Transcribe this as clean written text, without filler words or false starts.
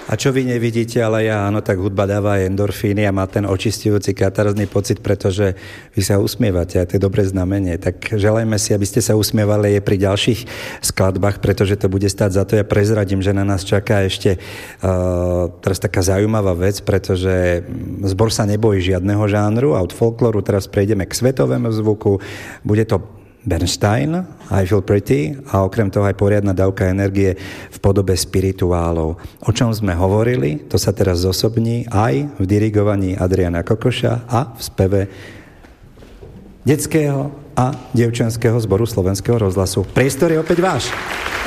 A čo vy nevidíte, ale ja áno, tak hudba dáva aj endorfíny a má ten očistujúci katarzný pocit, pretože vy sa usmievate a to je dobré znamenie. Tak želajme si, aby ste sa usmievali aj pri ďalších skladbách, pretože to bude stáť za to. Ja prezradím, že na nás čaká ešte teraz taká zaujímavá vec, pretože zbor sa nebojí žiadneho žánru a od folklóru teraz prejdeme k svetovému zvuku. Bude to Bernstein, I Feel Pretty a okrem toho aj poriadna dávka energie v podobe spirituálov. O čom sme hovorili, to sa teraz zosobní aj v dirigovaní Adriana Kokoša a v speve detského a dievčenského zboru Slovenského rozhlasu. Priestor je opäť váš.